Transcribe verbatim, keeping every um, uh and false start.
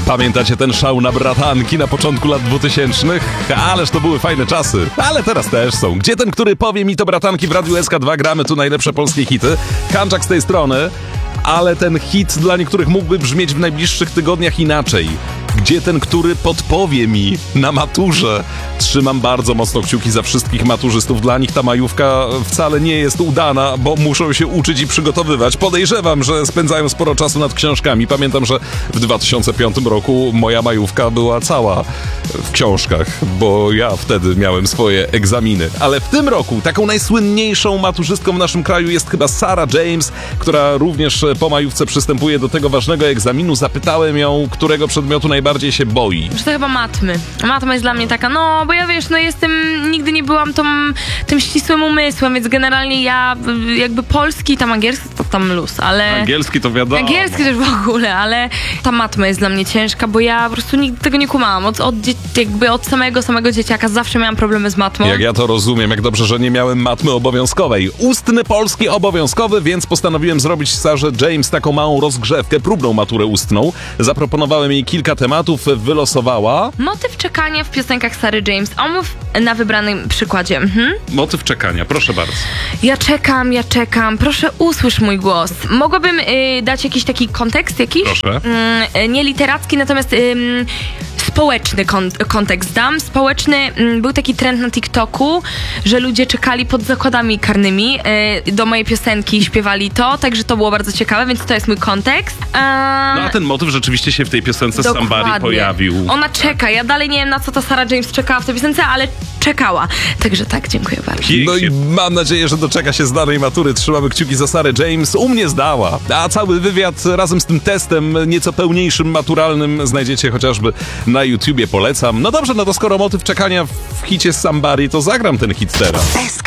Pamiętacie ten szał na bratanki na początku lat dwutysięcznych? Ależ to były fajne czasy, ale teraz też są. Gdzie ten, który powie mi to bratanki w Radiu S K dwa? Gramy tu najlepsze polskie hity. Kanczak z tej strony, ale ten hit dla niektórych mógłby brzmieć w najbliższych tygodniach inaczej. Gdzie ten, który podpowie mi na maturze? Trzymam bardzo mocno kciuki za wszystkich maturzystów. Dla nich ta majówka wcale nie jest udana, bo muszą się uczyć i przygotowywać. Podejrzewam, że spędzają sporo czasu nad książkami. Pamiętam, że w dwa tysiące piątym roku moja majówka była cała w książkach, bo ja wtedy miałem swoje egzaminy. Ale w tym roku taką najsłynniejszą maturzystką w naszym kraju jest chyba Sarah James, która również po majówce przystępuje do tego ważnego egzaminu. Zapytałem ją, którego przedmiotu najbardziej się boi. Że to chyba matmy. Matma jest dla mnie taka, no bo ja wiesz, no jestem, nigdy nie byłam tą, tym ścisłym umysłem, więc generalnie ja jakby polski, tam angielski to tam luz, ale... Angielski to wiadomo. Angielski też w ogóle, ale ta matma jest dla mnie ciężka, bo ja po prostu nigdy tego nie kumałam. Od, od, jakby od samego, samego dzieciaka zawsze miałam problemy z matmą. Jak ja to rozumiem, jak dobrze, że nie miałem matmy obowiązkowej. Ustny polski obowiązkowy, więc postanowiłem zrobić Sarze James taką małą rozgrzewkę, próbną maturę ustną. Zaproponowałem jej kilka tematów, wylosowała. Motyw czekania w piosenkach Sary James. Omów na wybranym przykładzie. Mhm. Motyw czekania, proszę bardzo. Ja czekam, ja czekam. Proszę usłysz mój głos. Mogłabym y, dać jakiś taki kontekst jakiś? Proszę. Y, nie literacki, natomiast y, społeczny kon- kontekst dam. Społeczny, y, był taki trend na TikToku, że ludzie czekali pod zakładami karnymi y, do mojej piosenki i śpiewali to, także to było bardzo ciekawe, więc to jest mój kontekst. Um, no a ten motyw rzeczywiście się w tej piosence Somebody pojawił. Ona czeka. Ja dalej nie wiem, na co ta Sarah James czekała w tej piosence, ale czekała. Także tak, dziękuję bardzo. No i mam nadzieję, że doczeka się zdanej matury. Trzymamy kciuki za Sarę James. U mnie zdała. A cały wywiad razem z tym testem nieco pełniejszym, maturalnym znajdziecie chociażby na YouTubie. Polecam. No dobrze, no to skoro motyw czekania w hicie Somebody, to zagram ten hit teraz.